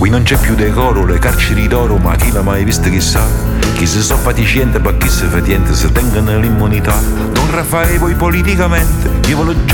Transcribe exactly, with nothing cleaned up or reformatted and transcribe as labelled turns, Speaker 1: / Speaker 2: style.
Speaker 1: Qui non c'è più decoro, le carceri d'oro, ma chi l'ha mai visto chissà? Chi si so fatiscente, ma chi si fa niente, se tengono l'immunità. Don Raffaele poi politicamente, io ve lo giuro